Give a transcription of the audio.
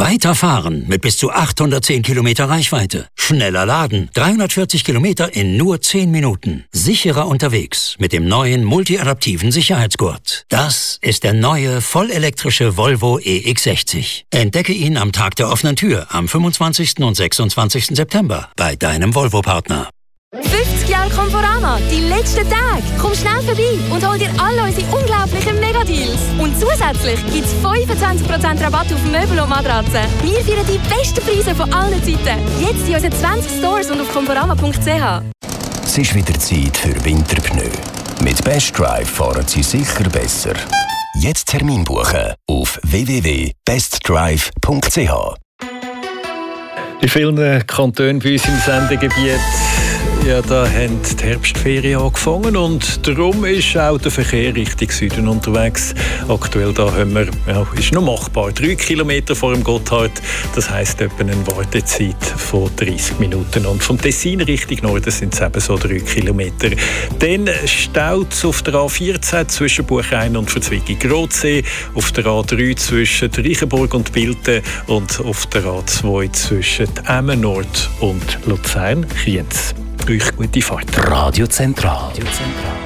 Weiter fahren mit bis zu 810 Kilometer Reichweite. Schneller laden. 340 Kilometer in nur 10 Minuten. Sicherer unterwegs mit dem neuen multiadaptiven Sicherheitsgurt. Das ist der neue vollelektrische Volvo EX60. Entdecke ihn am Tag der offenen Tür am 25. und 26. September bei deinem Volvo-Partner. 50 Jahre Conforama, die letzten Tage. Komm schnell vorbei und hol dir alle unsere unglaublichen Megadeals. Und zusätzlich gibt es 25% Rabatt auf Möbel und Matratzen. Wir feiern die besten Preise von allen Zeiten. Jetzt in unseren 20 Stores und auf conforama.ch. Es ist wieder Zeit für Winterpneu. Mit Best Drive fahren Sie sicher besser. Jetzt Termin buchen auf www.bestdrive.ch. In vielen Kantonen bei uns im Sendegebiet da haben die Herbstferien angefangen und darum ist auch der Verkehr Richtung Süden unterwegs. Aktuell da haben wir, ist noch machbar, 3 Kilometer vor dem Gotthard. Das heisst etwa eine Wartezeit von 30 Minuten. Und vom Tessin Richtung Norden sind es eben so 3 Kilometer. Dann staut es auf der A14 zwischen Buchheim und Verzweigen-Grotsee, auf der A3 zwischen Reichenburg und Bilten und auf der A2 zwischen Emmen Nord und Luzern-Kriens. Euch gute Fahrt. Radio Zentral.